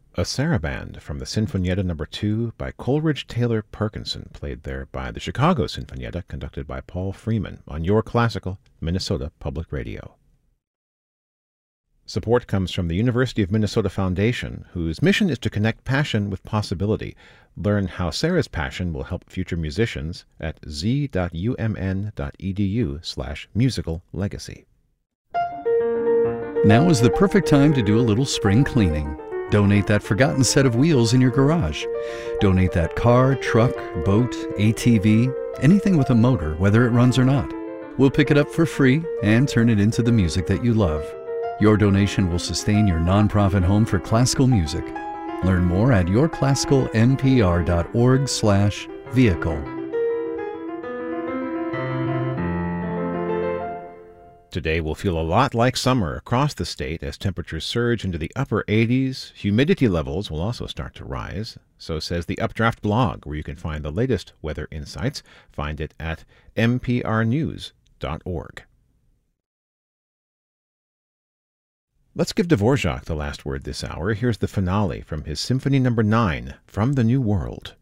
A Saraband from the Sinfonietta No. 2 by Coleridge Taylor Perkinson, played there by the Chicago Sinfonietta, conducted by Paul Freeman on Your Classical, Minnesota Public Radio. Support comes from the University of Minnesota Foundation, whose mission is to connect passion with possibility. Learn how Sarah's passion will help future musicians at z.umn.edu/musical legacy. Now is the perfect time to do a little spring cleaning. Donate that forgotten set of wheels in your garage. Donate that car, truck, boat, ATV, anything with a motor, whether it runs or not. We'll pick it up for free and turn it into the music that you love. Your donation will sustain your nonprofit home for classical music. Learn more at yourclassicalnpr.org/vehicle. Today will feel a lot like summer across the state as temperatures surge into the upper 80s. Humidity levels will also start to rise. So says the Updraft blog, where you can find the latest weather insights. Find it at mprnews.org. Let's give Dvorak the last word this hour. Here's the finale from his Symphony No. 9, From the New World.